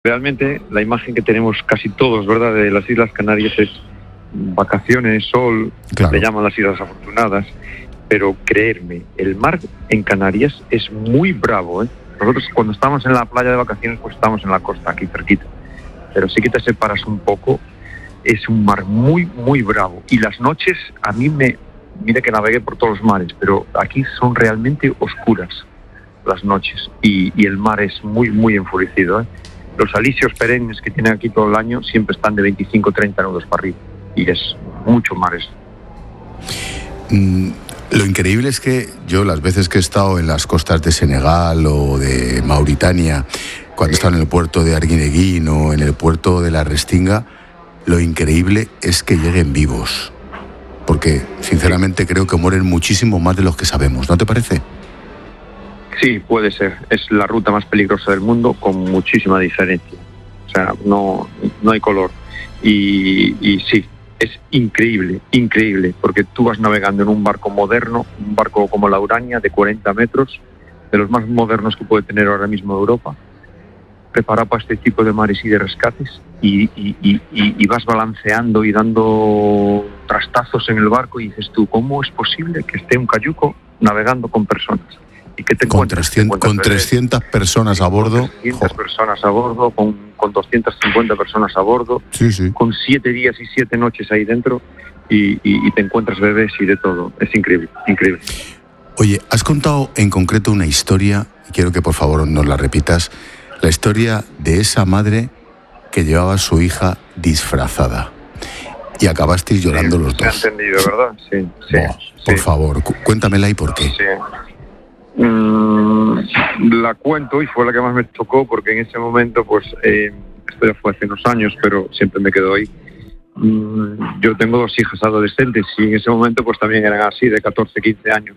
Realmente la imagen que tenemos casi todos, ¿verdad?, de las Islas Canarias es vacaciones, sol, claro. Le llaman las Islas Afortunadas, pero creerme, el mar en Canarias es muy bravo, ¿eh? Nosotros cuando estamos en la playa de vacaciones, pues estamos en la costa, aquí cerquita, pero sí que te separas un poco, es un mar muy, muy bravo. Y las noches, a mí mira que navegué por todos los mares, pero aquí son realmente oscuras las noches, y el mar es muy, muy enfurecido, ¿eh? Los alisios perennes que tienen aquí todo el año siempre están de 25-30 nudos para arriba, y es mucho mar eso. Lo increíble es que yo, las veces que he estado en las costas de Senegal o de Mauritania, cuando he estado en el puerto de Arguineguín o en el puerto de la Restinga, lo increíble es que lleguen vivos. Porque, sinceramente, creo que mueren muchísimo más de los que sabemos, ¿no te parece? Sí, puede ser. Es la ruta más peligrosa del mundo, con muchísima diferencia. O sea, no hay color. Y sí, es increíble, porque tú vas navegando en un barco moderno, un barco como la Urania, de 40 metros, de los más modernos que puede tener ahora mismo Europa, preparado para este tipo de mares y de rescates, y vas balanceando y dando trastazos en el barco, y dices tú, ¿cómo es posible que esté un cayuco navegando con personas? ¿Y que te encuentras? Con 300 personas a bordo. 300 personas a bordo, con 250 personas a bordo, sí. Con 7 días y 7 noches ahí dentro, y te encuentras bebés y de todo. Es increíble. Oye, has contado en concreto una historia, y quiero que por favor nos la repitas, la historia de esa madre que llevaba a su hija disfrazada. Y acabasteis llorando los dos. Se ha entendido, ¿verdad? Sí. Por favor, cuéntamela y por qué. Sí. La cuento, y fue la que más me tocó, porque en ese momento, pues, esto ya fue hace unos años, pero siempre me quedó ahí. Yo tengo 2 hijas adolescentes, y en ese momento pues también eran así, de 14-15 años.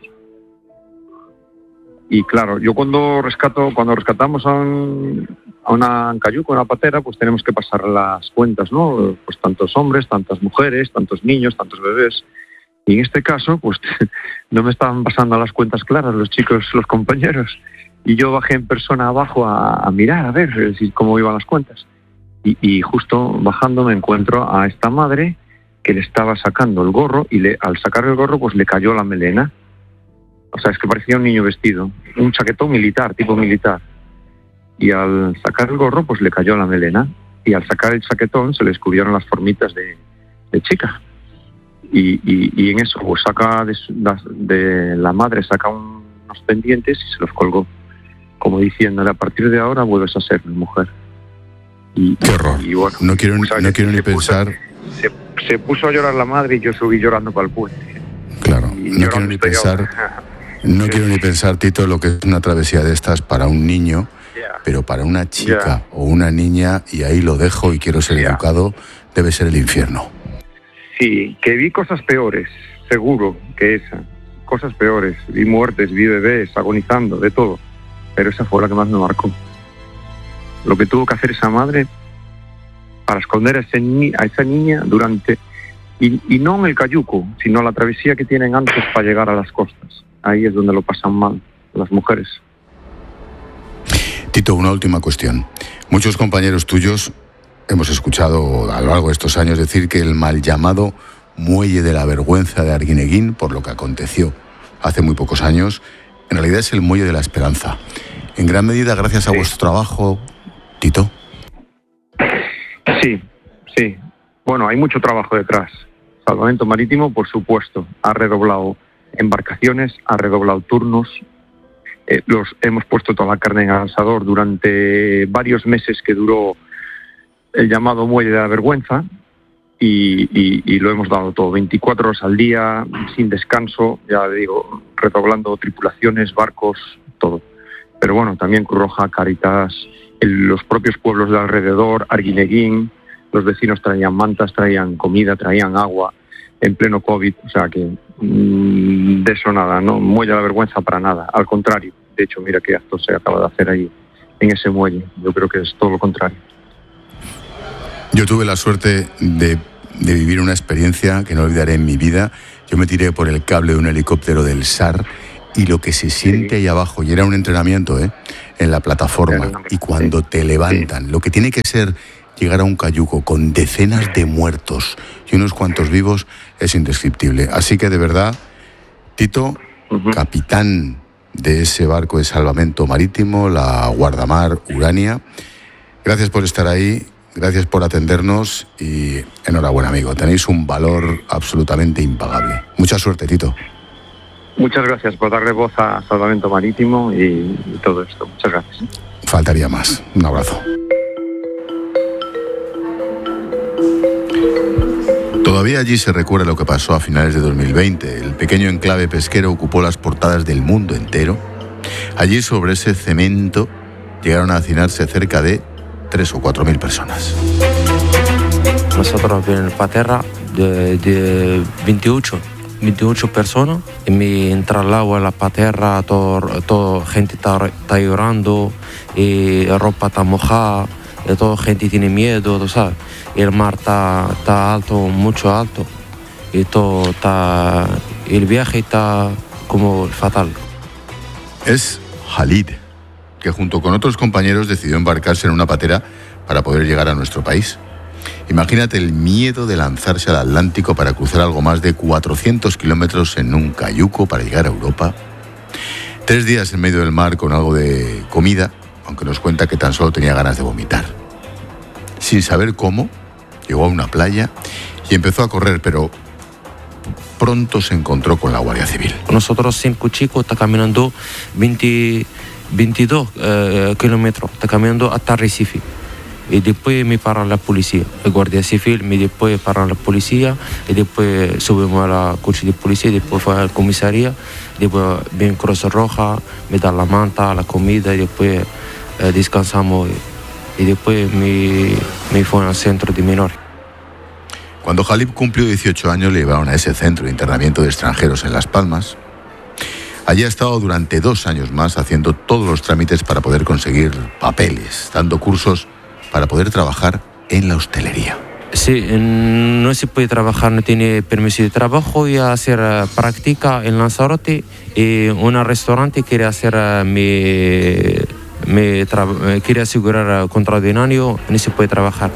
Y claro, yo cuando rescatamos a una cayuco, una patera, pues tenemos que pasar las cuentas, ¿no? Pues tantos hombres, tantas mujeres, tantos niños, tantos bebés. Y en este caso, pues no me estaban pasando las cuentas claras los chicos, los compañeros. Y yo bajé en persona abajo a mirar, a ver cómo iban las cuentas. Y justo bajando me encuentro a esta madre que le estaba sacando el gorro, y al sacar el gorro pues le cayó la melena. O sea, es que parecía un niño vestido, un chaquetón militar, tipo militar. Y al sacar el gorro pues le cayó la melena, y al sacar el chaquetón se le descubrieron las formitas de chica. Y en eso pues saca de la madre saca unos pendientes y se los colgó, como diciéndole, a partir de ahora vuelves a ser mi mujer. Qué horror. Y bueno, no quiero ni pensar. Se puso a llorar la madre, y yo subí llorando para el puente. Claro, no quiero ni pensar, Tito, lo que es una travesía de estas para un niño, pero para una chica o una niña, y ahí lo dejo y quiero ser educado, debe ser el infierno. Sí, que vi cosas peores, seguro que esa. Cosas peores. Vi muertes, vi bebés agonizando, de todo. Pero esa fue la que más me marcó. Lo que tuvo que hacer esa madre para esconder a esa niña durante... Y no en el cayuco, sino la travesía que tienen antes para llegar a las costas. Ahí es donde lo pasan mal las mujeres. Tito, una última cuestión. Muchos compañeros tuyos hemos escuchado a lo largo de estos años decir que el mal llamado Muelle de la Vergüenza de Arguineguín, por lo que aconteció hace muy pocos años, en realidad es el Muelle de la Esperanza. En gran medida gracias a vuestro trabajo, Tito. Sí. Bueno, hay mucho trabajo detrás. Salvamento Marítimo, por supuesto, ha redoblado embarcaciones, ha redoblado turnos. Hemos puesto toda la carne en el asador durante varios meses que duró el llamado Muelle de la Vergüenza, y lo hemos dado todo, 24 horas al día, sin descanso, ya digo, redoblando tripulaciones, barcos, todo. Pero bueno, también Cruz Roja, Cáritas, los propios pueblos de alrededor, Arguineguín, los vecinos traían mantas, traían comida, traían agua, en pleno COVID, o sea que de eso nada, no Muelle de la Vergüenza para nada, al contrario. De hecho, mira qué acto se acaba de hacer ahí, en ese muelle, yo creo que es todo lo contrario. Yo tuve la suerte de vivir una experiencia que no olvidaré en mi vida. Yo me tiré por el cable de un helicóptero del SAR, y lo que se siente ahí abajo, y era un entrenamiento, en la plataforma y cuando te levantan, lo que tiene que ser llegar a un cayuco con decenas de muertos y unos cuantos vivos es indescriptible. Así que de verdad, Tito, capitán de ese barco de salvamento marítimo, la Guardamar Urania, gracias por estar ahí, gracias por atendernos y enhorabuena, amigo. Tenéis un valor absolutamente impagable. Mucha suerte, Tito. Muchas gracias por darle voz a Salvamento Marítimo y todo esto. Muchas gracias. Faltaría más. Un abrazo. Todavía allí se recuerda lo que pasó a finales de 2020. El pequeño enclave pesquero ocupó las portadas del mundo entero. Allí, sobre ese cemento, llegaron a hacinarse cerca de 3.000 o 4.000 personas. Nosotros en Paterra de 28 personas. Y me entra el agua en la Paterra, toda gente está llorando, y la ropa está mojada, y toda gente tiene miedo, ¿tú sabes? Y el mar está alto, mucho alto, y el viaje está como fatal. Es Khalid, que junto con otros compañeros decidió embarcarse en una patera para poder llegar a nuestro país. Imagínate el miedo de lanzarse al Atlántico para cruzar algo más de 400 kilómetros en un cayuco para llegar a Europa. 3 días en medio del mar con algo de comida, aunque nos cuenta que tan solo tenía ganas de vomitar. Sin saber cómo, llegó a una playa y empezó a correr, pero pronto se encontró con la Guardia Civil. Nosotros 5 chicos están caminando 22 kilómetros, está caminando hasta Recife. Y después me para la policía, el guardia civil me después para la policía, y después subimos a la coche de policía, después fue a la comisaría, después ven Cruz Roja, me da la manta, la comida, y después descansamos, y después me fue al centro de menores. Cuando Khalid cumplió 18 años le llevaron a ese centro de internamiento de extranjeros en Las Palmas. Allí ha estado durante 2 años más haciendo todos los trámites para poder conseguir papeles, dando cursos para poder trabajar en la hostelería. Sí, no se puede trabajar, no tiene permiso de trabajo, y hacer práctica en Lanzarote, y un restaurante quiere hacer quiere asegurar contrato de un año, no se puede trabajar.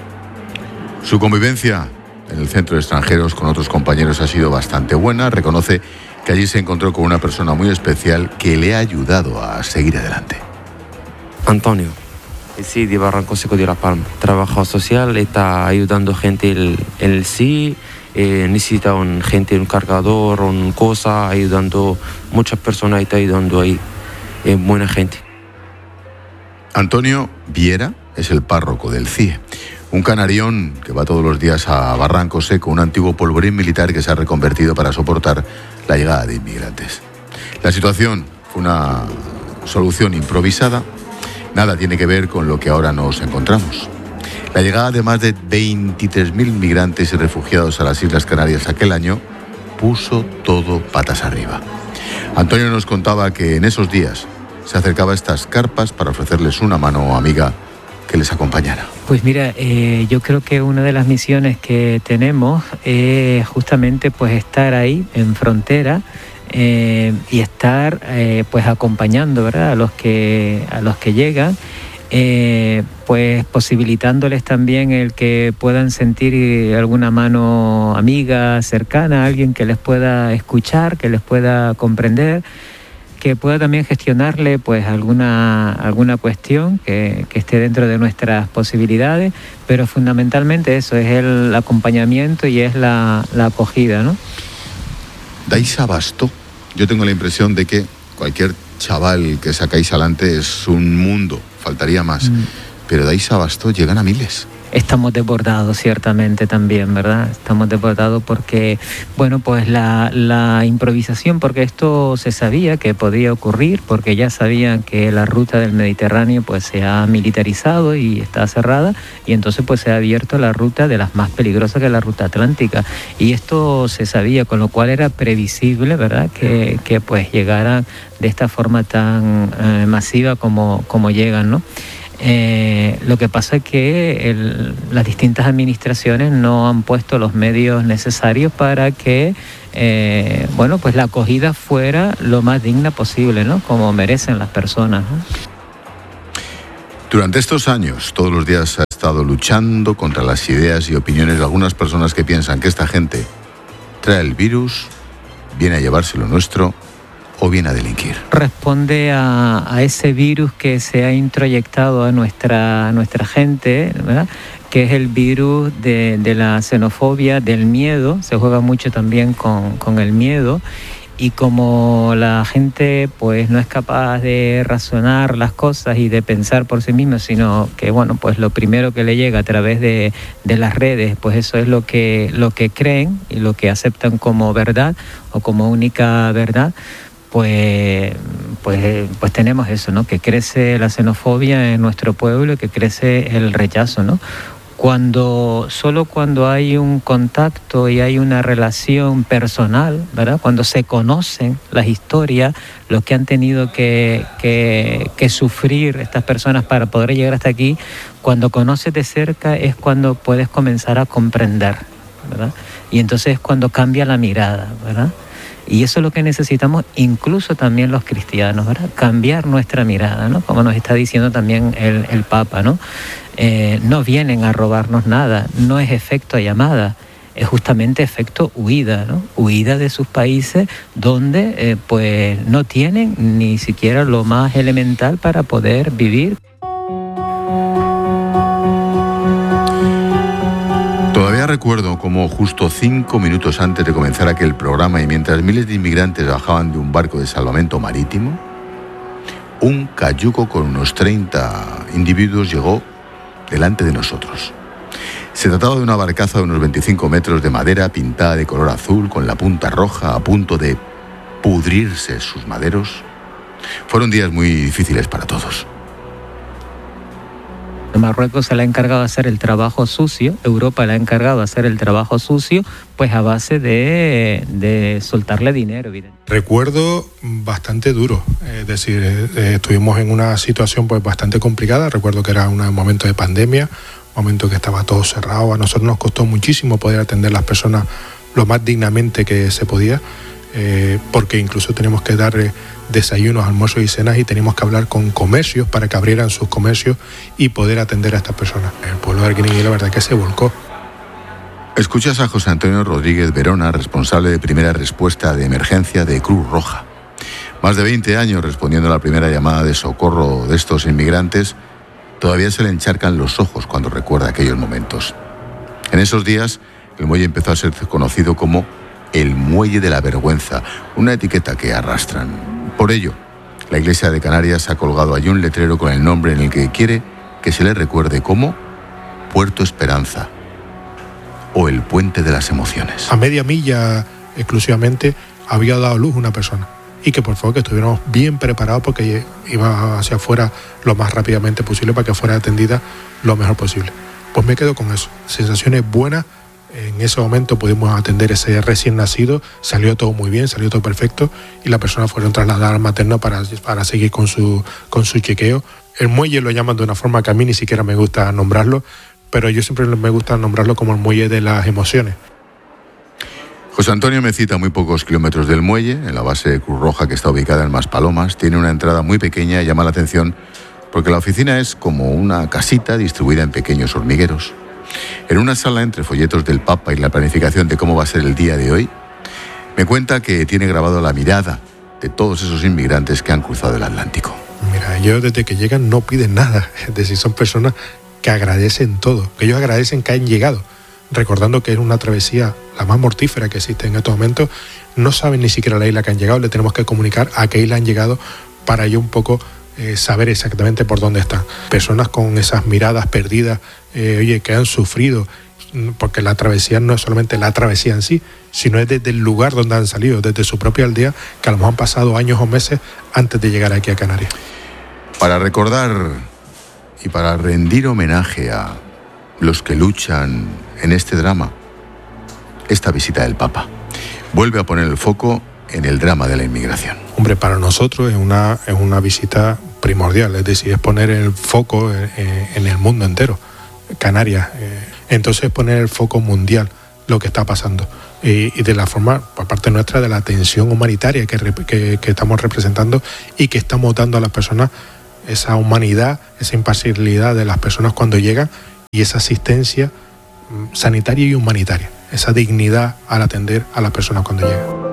Su convivencia en el centro de extranjeros con otros compañeros ha sido bastante buena. Reconoce que allí se encontró con una persona muy especial que le ha ayudado a seguir adelante. Antonio. Sí, de Barranco Seco de La Palma. Trabajo social, está ayudando gente en el sí, necesita gente, un cargador, una cosa, ayudando muchas personas, está ayudando ahí, buena gente. Antonio Viera es el párroco del CIE, un canarión que va todos los días a Barranco Seco, un antiguo polvorín militar que se ha reconvertido para soportar la llegada de inmigrantes. La situación fue una solución improvisada. Nada tiene que ver con lo que ahora nos encontramos. La llegada de más de 23.000 migrantes y refugiados a las Islas Canarias aquel año puso todo patas arriba. Antonio nos contaba que en esos días se acercaba a estas carpas para ofrecerles una mano amiga que les acompañara. Pues mira, yo creo que una de las misiones que tenemos es justamente pues estar ahí en frontera, y estar pues acompañando, ¿verdad?, a los que llegan, pues posibilitándoles también el que puedan sentir alguna mano amiga, cercana, alguien que les pueda escuchar, que les pueda comprender, que pueda también gestionarle pues alguna cuestión que esté dentro de nuestras posibilidades, pero fundamentalmente eso es el acompañamiento y es la acogida, ¿no? ¿Dais abasto? Yo tengo la impresión de que cualquier chaval que sacáis adelante es un mundo, faltaría más, pero dais abasto, llegan a miles. Estamos desbordados ciertamente también, ¿verdad? Estamos desbordados porque, bueno, pues la improvisación, porque esto se sabía que podía ocurrir, porque ya sabían que la ruta del Mediterráneo pues se ha militarizado y está cerrada, y entonces pues se ha abierto la ruta de las más peligrosas, que es la ruta atlántica, y esto se sabía, con lo cual era previsible, ¿verdad?, que pues llegaran de esta forma tan masiva como llegan, ¿no? Lo que pasa es que las distintas administraciones no han puesto los medios necesarios para que bueno, pues la acogida fuera lo más digna posible, ¿no?, como merecen las personas, ¿no? Durante estos años, todos los días ha estado luchando contra las ideas y opiniones de algunas personas que piensan que esta gente trae el virus, viene a llevarse lo nuestro o viene a delinquir. Responde a ese virus que se ha introyectado a nuestra gente, ¿verdad? Que es el virus de la xenofobia, del miedo. Se juega mucho también con el miedo. Y como la gente pues no es capaz de razonar las cosas y de pensar por sí misma, sino que bueno, pues lo primero que le llega a través de las redes, pues eso es lo que creen y lo que aceptan como verdad o como única verdad, pues tenemos eso, ¿no? Que crece la xenofobia en nuestro pueblo y que crece el rechazo, ¿no? Solo cuando hay un contacto y hay una relación personal, ¿verdad? Cuando se conocen las historias, lo que han tenido que sufrir estas personas para poder llegar hasta aquí, cuando conoces de cerca es cuando puedes comenzar a comprender, ¿verdad? Y entonces es cuando cambia la mirada, ¿verdad? Y eso es lo que necesitamos incluso también los cristianos, ¿verdad? Cambiar nuestra mirada, ¿no? Como nos está diciendo también el Papa, ¿no? No vienen a robarnos nada, no es efecto llamada, es justamente efecto huida, ¿no? Huida de sus países donde pues no tienen ni siquiera lo más elemental para poder vivir. Todavía recuerdo cómo justo 5 minutos antes de comenzar aquel programa y mientras miles de inmigrantes bajaban de un barco de salvamento marítimo, un cayuco con unos 30 individuos llegó delante de nosotros. Se trataba de una barcaza de unos 25 metros de madera pintada de color azul con la punta roja a punto de pudrirse sus maderos. Fueron días muy difíciles para todos. Marruecos se le ha encargado de hacer el trabajo sucio, Europa le ha encargado de hacer el trabajo sucio, pues a base de soltarle dinero, evidentemente. Recuerdo bastante duro, es decir, estuvimos en una situación pues bastante complicada. Recuerdo que era un momento de pandemia, un momento que estaba todo cerrado. A nosotros nos costó muchísimo poder atender a las personas lo más dignamente que se podía, porque incluso teníamos que dar desayunos, almuerzos y cenas y teníamos que hablar con comercios para que abrieran sus comercios y poder atender a estas personas. El pueblo de Arguineguín, la verdad que se volcó. Escuchas a José Antonio Rodríguez Verona, responsable de primera respuesta de emergencia de Cruz Roja. Más de 20 años respondiendo a la primera llamada de socorro de estos inmigrantes, todavía se le encharcan los ojos cuando recuerda aquellos momentos. En esos días, el muelle empezó a ser conocido como el Muelle de la Vergüenza, una etiqueta que arrastran. Por ello, la Iglesia de Canarias ha colgado allí un letrero con el nombre en el que quiere que se le recuerde como Puerto Esperanza o el Puente de las Emociones. A media milla exclusivamente había dado luz una persona y que por favor que estuviéramos bien preparados porque iba hacia afuera lo más rápidamente posible para que fuera atendida lo mejor posible. Pues me quedo con eso, sensaciones buenas. En ese momento pudimos atender ese recién nacido, salió todo muy bien, salió todo perfecto y la persona fueron trasladadas al materno para seguir con su chequeo. El muelle lo llaman de una forma que a mí ni siquiera me gusta nombrarlo, pero yo siempre me gusta nombrarlo como el muelle de las emociones. José Antonio me cita muy pocos kilómetros del muelle, en la base de Cruz Roja que está ubicada en Maspalomas. Tiene una entrada muy pequeña y llama la atención porque la oficina es como una casita distribuida en pequeños hormigueros. En una sala entre folletos del Papa y la planificación de cómo va a ser el día de hoy, me cuenta que tiene grabado la mirada de todos esos inmigrantes que han cruzado el Atlántico. Mira, ellos desde que llegan no piden nada, es decir, son personas que agradecen todo, que ellos agradecen que han llegado, recordando que es una travesía la más mortífera que existe en estos momentos. No saben ni siquiera la isla que han llegado, le tenemos que comunicar a qué isla han llegado para ellos un poco saber exactamente por dónde están. Personas con esas miradas perdidas, que han sufrido, porque la travesía no es solamente la travesía en sí, sino es desde el lugar donde han salido, desde su propia aldea, que a lo mejor han pasado años o meses antes de llegar aquí a Canarias. Para recordar y para rendir homenaje a los que luchan en este drama, esta visita del Papa vuelve a poner el foco en el drama de la inmigración. Hombre, para nosotros es una visita primordial, es decir, es poner el foco en el mundo entero, Canarias. Entonces poner el foco mundial, lo que está pasando. Y de la forma, por parte nuestra, de la atención humanitaria que estamos representando y que estamos dando a las personas esa humanidad, esa imparcialidad de las personas cuando llegan y esa asistencia sanitaria y humanitaria, esa dignidad al atender a las personas cuando llegan.